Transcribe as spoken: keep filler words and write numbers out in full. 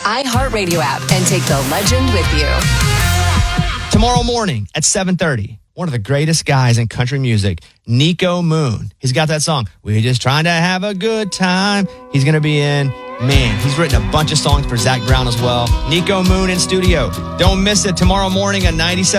iHeartRadio app and take the legend with you. Tomorrow morning at seven thirty, one of the greatest guys in country music, Nico Moon. He's got that song, We're Just Trying to Have a Good Time. He's going to be in, man, he's written a bunch of songs for Zach Brown as well. Nico Moon in studio. Don't miss it tomorrow morning at ninety-seven.